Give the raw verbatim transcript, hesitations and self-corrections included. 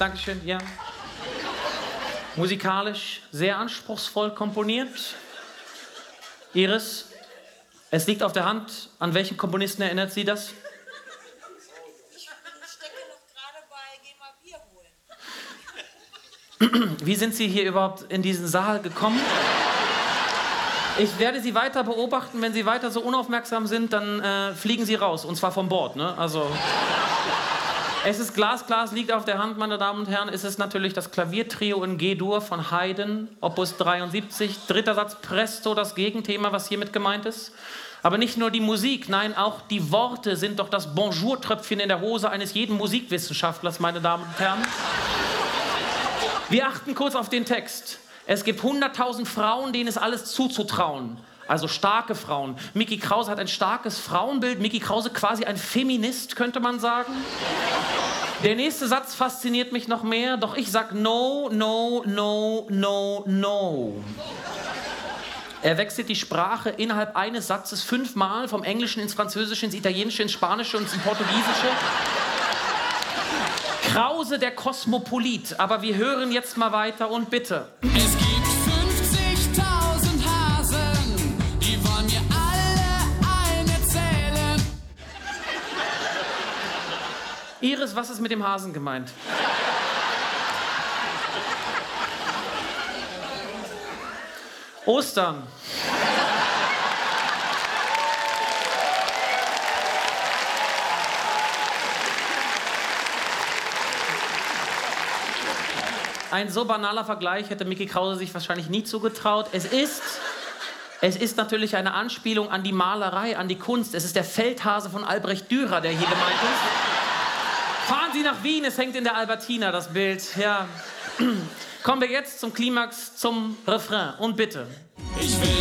Dankeschön, ja. Musikalisch sehr anspruchsvoll komponiert. Iris, es liegt auf der Hand. An welchen Komponisten erinnert Sie das? Ich stecke noch gerade bei Geh mal Bier holen. Wie sind Sie hier überhaupt in diesen Saal gekommen? Ich werde Sie weiter beobachten. Wenn Sie weiter so unaufmerksam sind, dann äh, fliegen Sie raus. Und zwar vom Bord, ne? Also... Es ist glasklar, es liegt auf der Hand, meine Damen und Herren. Es ist natürlich das Klaviertrio in G-Dur von Haydn, Opus dreiundsiebzig. Dritter Satz Presto, das Gegenthema, was hiermit gemeint ist. Aber nicht nur die Musik, nein, auch die Worte sind doch das Bonjour-Tröpfchen in der Hose eines jeden Musikwissenschaftlers, meine Damen und Herren. Wir achten kurz auf den Text. Es gibt hunderttausend Frauen, denen ist alles zuzutrauen. Also starke Frauen. Micky Krause hat ein starkes Frauenbild. Micky Krause quasi ein Feminist, könnte man sagen. Der nächste Satz fasziniert mich noch mehr. Doch ich sag no, no, no, no, no. Er wechselt die Sprache innerhalb eines Satzes fünfmal vom Englischen ins Französische, ins Italienische, ins Spanische und ins Portugiesische. Krause, der Kosmopolit. Aber wir hören jetzt mal weiter und bitte. Es gibt fünfzigtausend Hasen, die wollen mir alle eine zählen. Iris, was ist mit dem Hasen gemeint? Ostern. Ein so banaler Vergleich hätte Micky Krause sich wahrscheinlich nie zugetraut. Es ist, es ist natürlich eine Anspielung an die Malerei, an die Kunst. Es ist der Feldhase von Albrecht Dürer, der hier gemeint ist. Fahren Sie nach Wien, es hängt in der Albertina, das Bild. Ja. Kommen wir jetzt zum Klimax, zum Refrain. Und bitte. Ich will